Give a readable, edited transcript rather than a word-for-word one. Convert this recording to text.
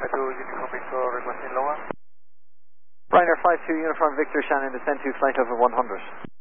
5-2 Uniform Victor requesting lower. Ryanair 5-2 Uniform Victor Shannon, descend to flight over 100.